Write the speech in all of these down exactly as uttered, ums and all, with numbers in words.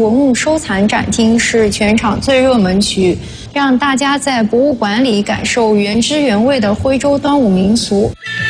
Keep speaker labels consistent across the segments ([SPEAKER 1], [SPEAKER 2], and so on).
[SPEAKER 1] 文物收藏展厅是全场最热门区域，让大家在博物馆里感受原汁原味的徽州端午民俗。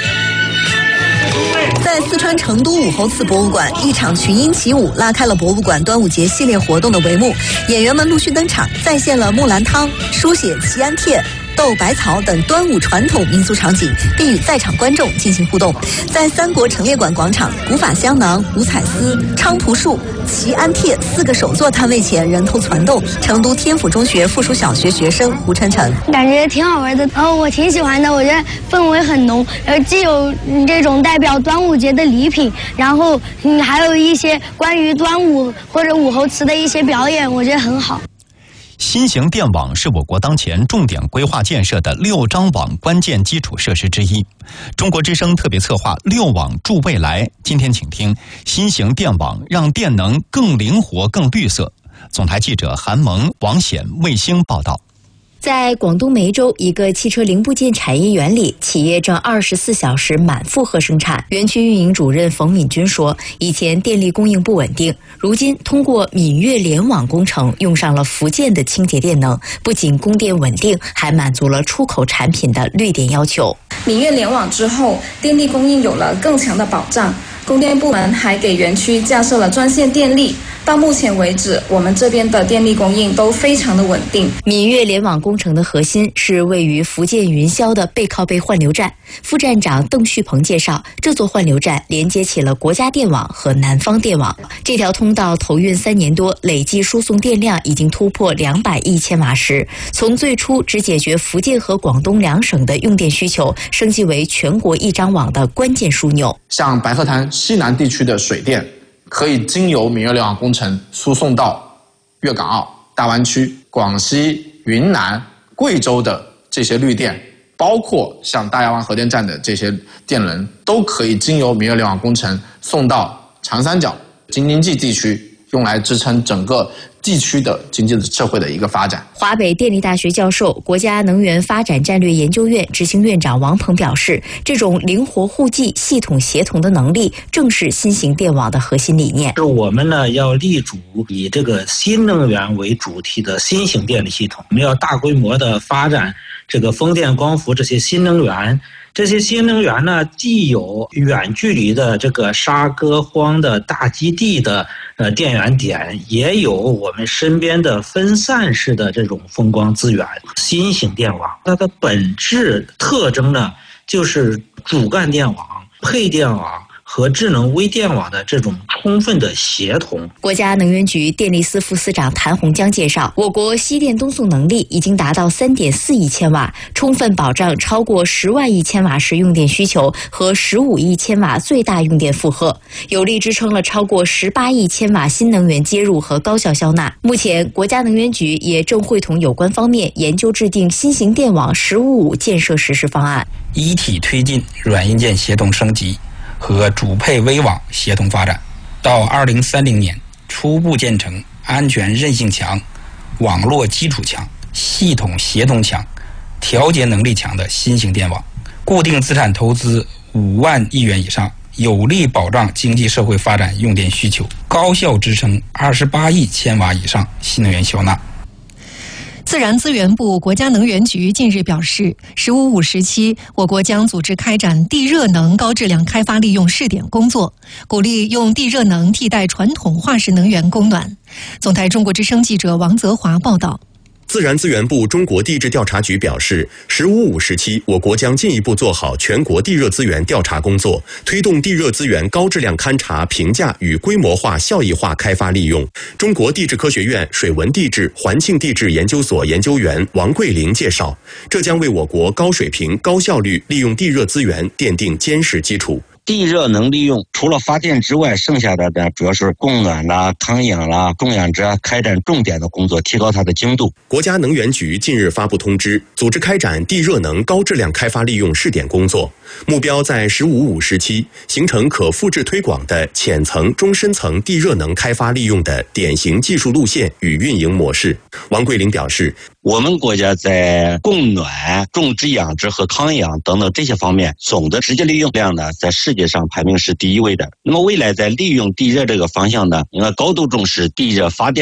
[SPEAKER 2] 在四川成都武侯祠博物馆，一场群英起舞拉开了博物馆端午节系列活动的帷幕。演员们陆续登场，再现了木兰汤、书写祈安帖、斗百草等端午传统民俗场景，并与在场观众进行互动。在三国陈列馆广场，古法香囊、五彩丝、菖蒲树、祈安帖四个手作摊位前人头攒动。成都天府中学附属小学学生胡晨晨，
[SPEAKER 3] 感觉挺好玩的，然后我挺喜欢的，我觉得氛围很浓，呃，既有这种代表端午节的礼品，然后嗯还有一些关于端午或者武侯祠的一些表演，我觉得很好。
[SPEAKER 4] 新型电网是我国当前重点规划建设的六张网关键基础设施之一。中国之声特别策划六网助未来，今天请听新型电网让电能更灵活更绿色。总台记者韩萌、王显、卫星报道。
[SPEAKER 5] 在广东梅州一个汽车零部件产业园里，企业正二十四小时满负荷生产。园区运营主任冯敏军说，以前电力供应不稳定，如今通过闽粤联网工程，用上了福建的清洁电能，不仅供电稳定，还满足了出口产品的绿电要求。
[SPEAKER 6] 闽粤联网之后，电力供应有了更强的保障。供电部门还给园区架设了专线电力，到目前为止，我们这边的电力供应都非常的稳定。
[SPEAKER 5] 闽粤联网工程的核心是位于福建云霄的背靠背换流站。副站长邓旭鹏介绍，这座换流站连接起了国家电网和南方电网。这条通道投运三年多，累计输送电量已经突破两百亿千瓦时。从最初只解决福建和广东两省的用电需求，升级为全国一张网的关键枢纽。
[SPEAKER 7] 像白鹤潭西南地区的水电，可以经由闽粤联网工程输送到粤港澳大湾区、广西、云南、贵州的这些绿电，包括像大亚湾核电站的这些电能，都可以经由闽粤联网工程送到长三角、京津冀地区，用来支撑整个地区的经济社会的一个发展。
[SPEAKER 5] 华北电力大学教授、国家能源发展战略研究院执行院长王鹏表示，这种灵活互济、系统协同的能力，正是新型电网的核心理念。
[SPEAKER 8] 我们呢要立足以这个新能源为主题的新型电力系统，我们要大规模的发展这个风电、光伏这些新能源。这些新能源呢，既有远距离的这个沙歌荒的大基地的呃电源点，也有我们身边的分散式的这种风光资源。新型电网它的本质特征呢，就是主干电网、配电网和智能微电网的这种充分的协同。
[SPEAKER 5] 国家能源局电力司副司长谭洪江介绍，我国西电东送能力已经达到 三点四亿千瓦，充分保障超过十万亿千瓦时用电需求和十五亿千瓦最大用电负荷，有力支撑了超过十八亿千瓦新能源接入和高效销纳。目前，国家能源局也正会同有关方面研究制定新型电网“十五五”建设实施方案，
[SPEAKER 9] 一体推进软硬件协同升级和主配微网协同发展，到二零三零年初步建成安全韧性强、网络基础强、系统协同强、调节能力强的新型电网，固定资产投资五万亿元以上，有力保障经济社会发展用电需求，高效支撑二十八亿千瓦以上新能源销纳。
[SPEAKER 10] 自然资源部、国家能源局近日表示，十五五时期，我国将组织开展地热能高质量开发利用试点工作，鼓励用地热能替代传统化石能源供暖。总台中国之声记者王泽华报道。
[SPEAKER 11] 自然资源部中国地质调查局表示，十五五时期，我国将进一步做好全国地热资源调查工作，推动地热资源高质量勘查、评价与规模化、效益化开发利用。中国地质科学院水文地质环境地质研究所研究员王桂玲介绍，这将为我国高水平、高效率利用地热资源奠定坚实基础。
[SPEAKER 12] 地热能利用，除了发电之外，剩下的呢主要是供暖啦、康养啦、供养者开展重点的工作，提高它的精度。
[SPEAKER 11] 国家能源局近日发布通知，组织开展地热能高质量开发利用试点工作，目标在十五五时期形成可复制推广的浅层、中深层地热能开发利用的典型技术路线与运营模式。王桂玲表示，
[SPEAKER 12] 我们国家在供暖、种植养殖和康养等等这些方面，总的实际利用量呢，在世界上排名是第一位的。那么未来在利用地热这个方向呢，应该高度重视地热发电